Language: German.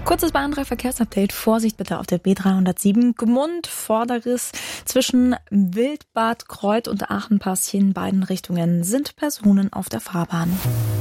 Kurzes Bahn-3-Verkehrsupdate. Vorsicht bitte auf der B307. Gmund, Vorderriss zwischen Wildbad Kreuth und Aachen-Passchen in beiden Richtungen sind Personen auf der Fahrbahn.